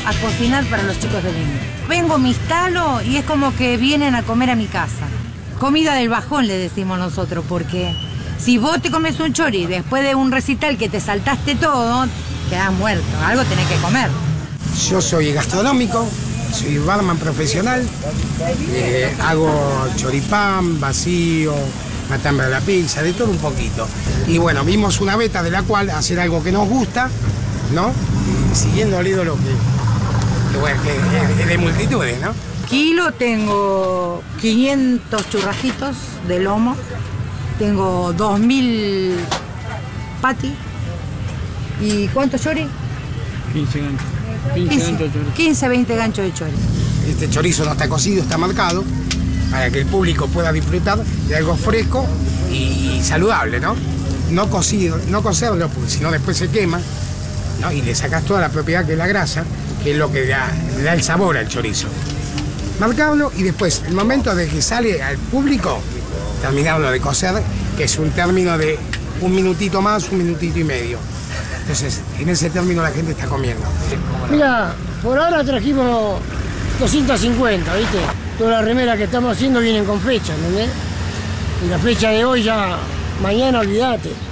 a cocinar para los chicos de niño. Vengo, me instalo y es como que vienen a comer a mi casa. Comida del bajón, le decimos nosotros, porque si vos te comes un chori después de un recital que te saltaste todo, quedás muerto. Algo tenés que comer. Yo soy gastronómico, soy barman profesional, hago choripán, vacío, matambre a la pizza, de todo un poquito. Y bueno, vimos una beta de la cual hacer algo que nos gusta, ¿no? Y siguiendo el ídolo que es de multitudes, ¿no? Kilo tengo 500 churrasquitos de lomo, tengo 2000 patty. ¿Y cuántos chori? 15 ganchos. 15, 20 ganchos de chori. Este chorizo no está cocido, está marcado, para que el público pueda disfrutar de algo fresco y saludable, ¿no? No cocido, no cocerlo, porque si no después se quema, ¿no? Y le sacas toda la propiedad que es la grasa, que es lo que le da el sabor al chorizo. Marcarlo y después, el momento de que sale al público, terminarlo de cocer, que es un término de un minutito más, un minutito y medio. Entonces, en ese término la gente está comiendo. Mira, por ahora trajimos 250, ¿viste? Todas las remeras que estamos haciendo vienen con fecha, ¿entendés? Y la fecha de hoy ya, mañana olvídate.